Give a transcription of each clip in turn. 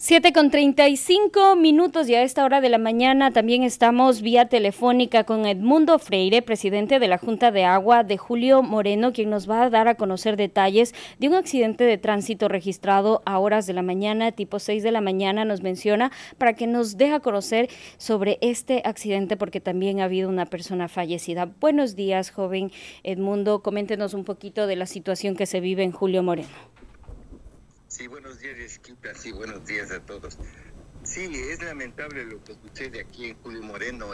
7:35 y a esta hora de la mañana también estamos vía telefónica con Edmundo Freire, presidente de la Junta de Agua de Julio Moreno, quien nos va a dar a conocer detalles de un accidente de tránsito registrado a horas de la mañana, tipo 6 de la mañana, nos menciona, para que nos deje a conocer sobre este accidente porque también ha habido una persona fallecida. Buenos días, joven Edmundo, coméntenos un poquito de la situación que se vive en Julio Moreno. Sí, buenos días, Esquita. Sí, buenos días a todos. Sí, es lamentable lo que sucede aquí en Julio Moreno.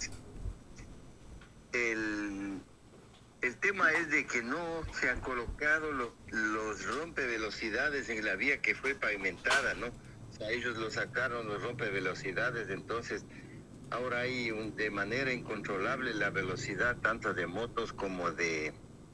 El tema es de que no se han colocado los rompevelocidades en la vía que fue pavimentada, ¿no? O sea, ellos lo sacaron, los rompevelocidades, entonces ahora hay de manera incontrolable la velocidad tanto de motos como de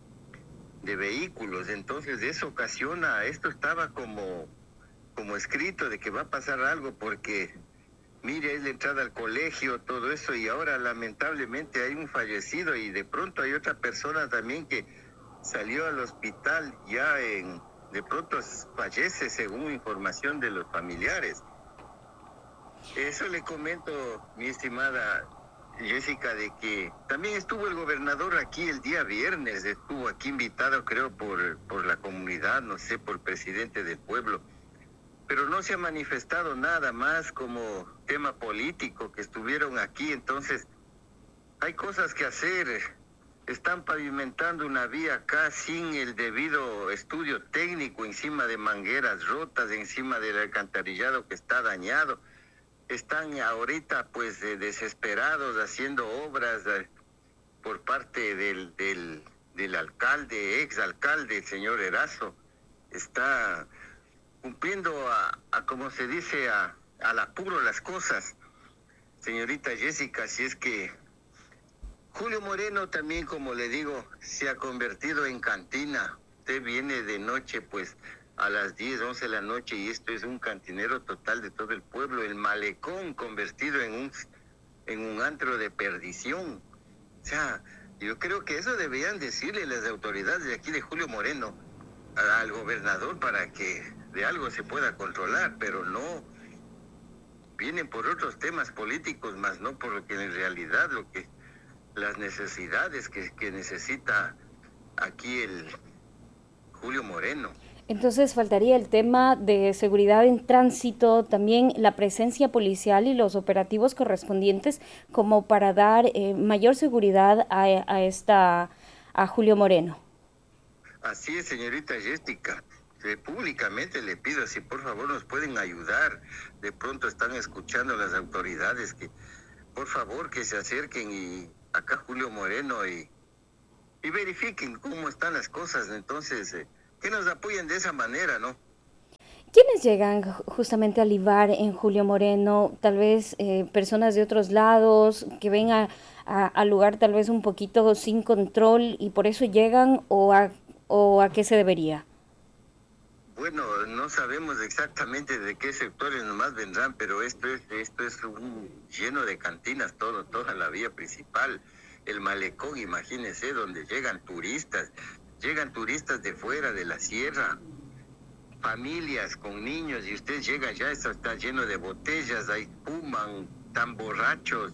vehículos. Entonces eso ocasiona, esto estaba como escrito de que va a pasar algo porque mire, es la entrada al colegio, todo eso, y ahora lamentablemente hay un fallecido y de pronto hay otra persona también que salió al hospital de pronto fallece según información de los familiares. Eso le comento, mi estimada Jessica, de que también estuvo el gobernador aquí el día viernes, estuvo aquí invitado creo por la comunidad, no sé, por el presidente del pueblo, pero no se ha manifestado nada más como tema político que estuvieron aquí. Entonces hay cosas que hacer. Están pavimentando una vía acá sin el debido estudio técnico, encima de mangueras rotas, encima del alcantarillado que está dañado. Están ahorita pues desesperados haciendo obras por parte del alcalde, exalcalde, el señor Erazo. Está cumpliendo como se dice, al apuro las cosas. Señorita Jessica, si es que Julio Moreno también, como le digo, se ha convertido en cantina. Usted viene de noche pues a las 10, 11 de la noche y esto es un cantinero total de todo el pueblo. El malecón convertido en un antro de perdición. O sea, yo creo que eso deberían decirle las autoridades de aquí de Julio Moreno al gobernador para que de algo se pueda controlar, pero no vienen por otros temas políticos, más no por lo que en realidad las necesidades que necesita aquí el Julio Moreno. Entonces faltaría el tema de seguridad en tránsito, también la presencia policial y los operativos correspondientes como para dar mayor seguridad a Julio Moreno. Así es, señorita Jessica. Públicamente le pido si por favor nos pueden ayudar. De pronto están escuchando las autoridades que por favor que se acerquen y acá Julio Moreno y verifiquen cómo están las cosas. Entonces, que nos apoyen de esa manera, ¿no? ¿Quiénes llegan justamente a libar en Julio Moreno? Tal vez personas de otros lados que ven al lugar tal vez un poquito sin control y por eso llegan o a qué se debería. Bueno, no sabemos exactamente de qué sectores nomás vendrán, pero esto es lleno de cantinas, toda la vía principal, el malecón, imagínense, donde llegan turistas de fuera, de la sierra, familias con niños, y usted llega ya, esto está lleno de botellas, ahí fuman, tan borrachos,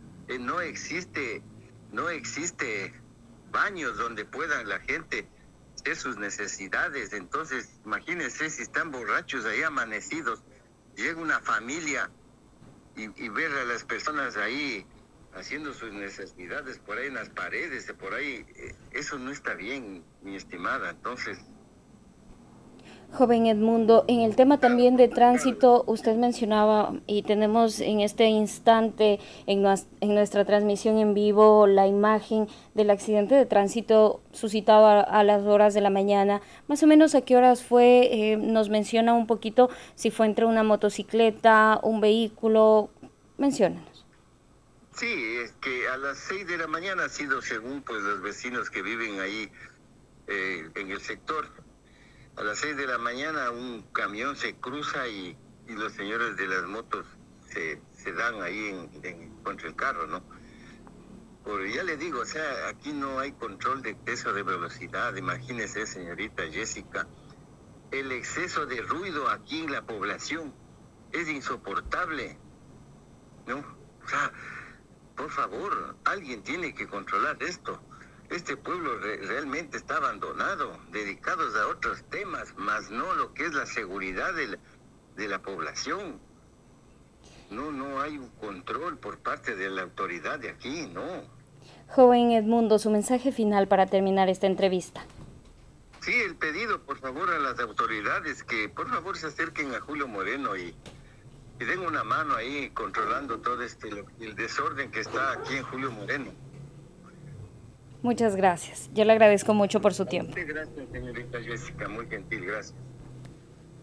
no existe baños donde puedan la gente hacer sus necesidades. Entonces imagínense si están borrachos ahí amanecidos, llega una familia y ver a las personas ahí haciendo sus necesidades por ahí en las paredes, por ahí, eso no está bien, mi estimada. Entonces, joven Edmundo, en el tema también de tránsito, usted mencionaba y tenemos en este instante en nuestra transmisión en vivo la imagen del accidente de tránsito suscitado a las horas de la mañana. Más o menos a qué horas fue, nos menciona un poquito si fue entre una motocicleta, un vehículo, menciónanos. Sí, es que a las 6 de la mañana ha sido según pues los vecinos que viven ahí en el sector. A las 6 de la mañana un camión se cruza y los señores de las motos se dan ahí contra el carro, ¿no? Pero ya le digo, o sea, aquí no hay control de exceso de velocidad. Imagínese, señorita Jessica, el exceso de ruido aquí en la población. es insoportable, ¿no? O sea, por favor, alguien tiene que controlar esto. Este pueblo realmente está abandonado, dedicados a otros temas, más no lo que es la seguridad de la población. No hay un control por parte de la autoridad de aquí, no. Joven Edmundo, su mensaje final para terminar esta entrevista. Sí, el pedido, por favor, a las autoridades que por favor se acerquen a Julio Moreno y den una mano ahí controlando todo el desorden que está aquí en Julio Moreno. Muchas gracias. Yo le agradezco mucho por su tiempo. Gracias, señorita Jessica, muy gentil, gracias.